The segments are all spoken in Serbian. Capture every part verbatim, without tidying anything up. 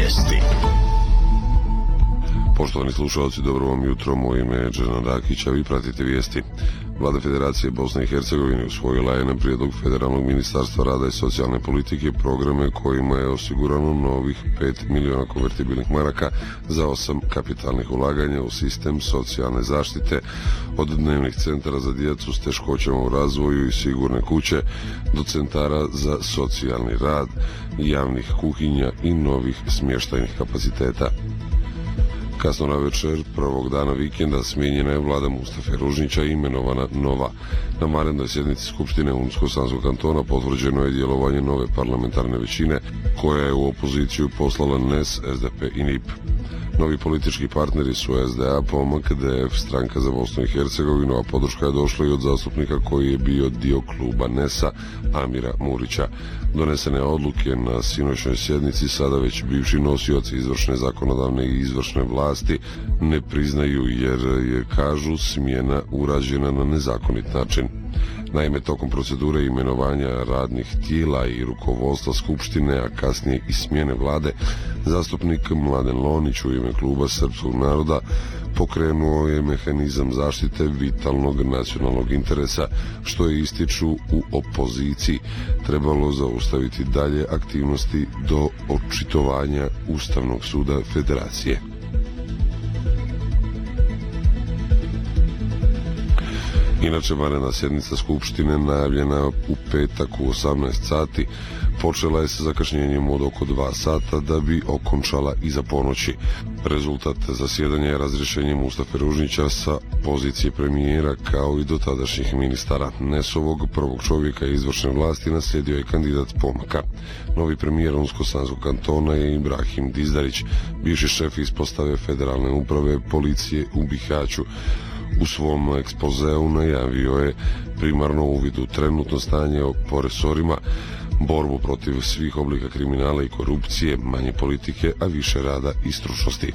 Vijesti. Poštovani slušalci, dobro vam jutro, moje ime je Džeran Rakić, a vi pratite vijesti. Vlada Federacije Bosne i Hercegovine usvojila je na prijedlog Federalnog ministarstva rada i socijalne politike programe kojima je osigurano novih pet miliona konvertibilnih maraka za osam kapitalnih ulaganja u sistem socijalne zaštite, od dnevnih centara za djecu s teškoćama u razvoju i sigurne kuće do centara za socijalni rad, javnih kuhinja i novih smještajnih kapaciteta. Kasno na večer prvog dana vikenda smijenjena je vlada Mustafe Ružnića i imenovana nova. Na narednoj sjednici Skupštine Unsko-Sanskog kantona potvrđeno je djelovanje nove parlamentarne većine koja je u opoziciju poslala N E S, S D P i N I P. Novi politički partneri su S D A, P O M K, D F, Stranka za Bosnu i Hercegovinu, a podrška je došla i od zastupnika koji je bio dio kluba N E S-a, Amira Murića. Donesene odluke na sinoćnoj sjednici sada već bivši nosioci izvršne, zakonodavne i izvršne vlasti ne priznaju jer je, kažu, smjena urađena na nezakonit način. Naime, tokom procedure imenovanja radnih tijela i rukovodstva Skupštine, a kasnije i smjene vlade, zastupnik Mladen Lonić u ime kluba Srpskog naroda pokrenuo je mehanizam zaštite vitalnog nacionalnog interesa, što je, ističu u opoziciji, trebalo zaustaviti dalje aktivnosti do očitovanja Ustavnog suda Federacije. Inače, vanredna sjednica Skupštine najavljena u petak u osamnaest sati počela je sa zakašnjenjem od oko dva sata da bi okončala iza ponoći. Rezultat zasjedanja je razrješenje Mustafe Ružnića sa pozicije premijera kao i dotadašnjih ministara. N E S-ovog prvog čovjeka izvršne vlasti naslijedio je kandidat P O M K-a. Novi premijer Unsko-Sanskog kantona je Ibrahim Dizdarić, bivši šef ispostave federalne uprave policije u Bihaću. U svom ekspozeu najavio je primarno uvid u trenutno stanje po resorima, borbu protiv svih oblika kriminala i korupcije, manje politike, a više rada i stručnosti.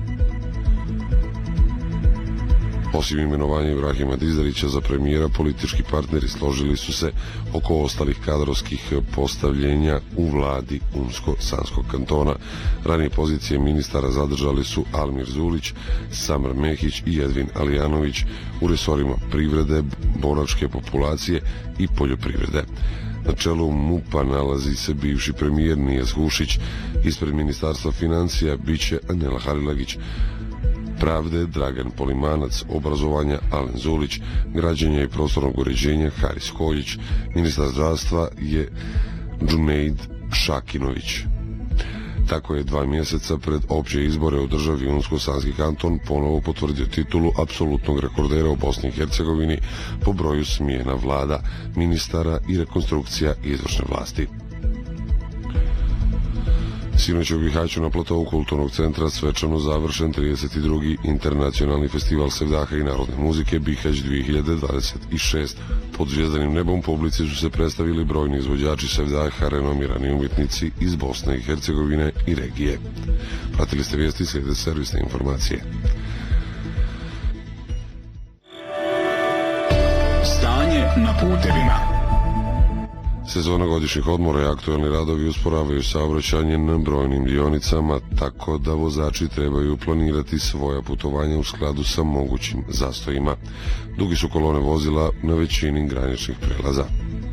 Osim imenovanja Ibrahima Dizdarića za premijera, politički partneri složili su se oko ostalih kadrovskih postavljenja u vladi Unsko-Sanskog kantona. Ranije pozicije ministara zadržali su Almir Zulić, Samr Mehić i Edvin Alijanović u resorima privrede, boračke populacije i poljoprivrede. Na čelu M U P-a nalazi se bivši premijer Nijas Hušić, ispred Ministarstva financija biće Anela Harilagić, pravde Dragan Polimanac, obrazovanja Alen Zulić, građenja i prostornog uređenja Haris Koljić, ministar zdravstva je Džunejd Šakinović. Tako je dva mjeseca pred opće izbore u državi Unsko-Sanski kanton ponovo potvrdio titulu apsolutnog rekordera u Bosni i Hercegovini po broju smjena vlada, ministara i rekonstrukcija izvršne vlasti. Sinoć je u Bihaću na platovu kulturnog centra svečano završen trideset drugi internacionalni festival sevdaha i narodne muzike Bihać dvije hiljade dvadeset šest. Pod zvjezdanim nebom publici su se predstavili brojni izvođači sevdaha, renomirani umjetnici iz Bosne i Hercegovine i regije. Pratili ste vijesti, slijede servisne informacije. Stanje na putevima. Sezona godišnjih odmora i aktualni radovi usporavaju saobraćanje na brojnim dionicama, tako da vozači trebaju planirati svoja putovanja u skladu sa mogućim zastojima. Dugi su kolone vozila na većini graničnih prelaza.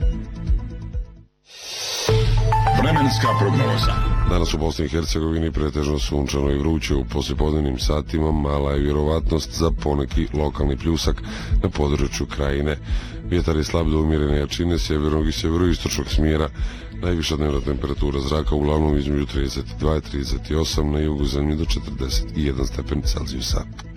Vremenska prognoza. Danas u Bosni i Hercegovini pretežno sunčano i vruće, u poslijepodnevnim satima mala je vjerovatnost za poneki lokalni pljusak na području krajine. Vjetar je slab do umjerene jačine sjevernog i sjeveroistočnog smjera. Najviša dnevna temperatura zraka uglavnom između trideset dva i trideset osam, na jugu zemlje do četrdeset jedan stepen Celzijusa.